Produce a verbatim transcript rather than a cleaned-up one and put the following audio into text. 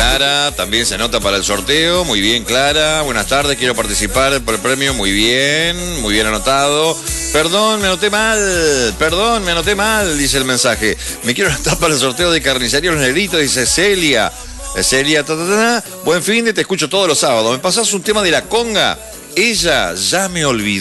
Clara también se anota para el sorteo. Muy bien, Clara. Buenas tardes, quiero participar por el premio. Muy bien, muy bien anotado. Perdón, me anoté mal. Perdón, me anoté mal, dice el mensaje. Me quiero anotar para el sorteo de Carnicería Los Negritos, dice Celia. Celia, ta, ta, ta, ta. Buen fin de, te escucho todos los sábados. ¿Me pasás un tema de la conga? Ella ya me olvidó.